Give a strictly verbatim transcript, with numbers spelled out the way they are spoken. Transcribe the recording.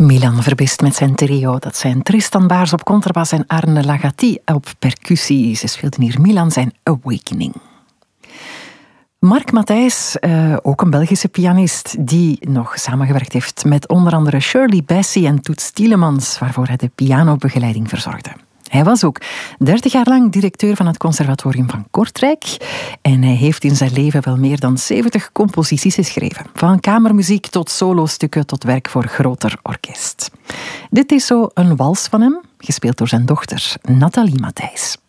Milan Verbist met zijn trio. Dat zijn Tristan Baars op contrabas en Arne Lagati op percussie. Ze speelden hier Milan zijn Awakening. Marc Matthijs, uh, ook een Belgische pianist, die nog samengewerkt heeft met onder andere Shirley Bassey en Toets Tielemans, waarvoor hij de pianobegeleiding verzorgde. Hij was ook dertig jaar lang directeur van het Conservatorium van Kortrijk en hij heeft in zijn leven wel meer dan zeventig composities geschreven. Van kamermuziek tot solostukken tot werk voor groter orkest. Dit is zo een wals van hem, gespeeld door zijn dochter Nathalie Matthijs.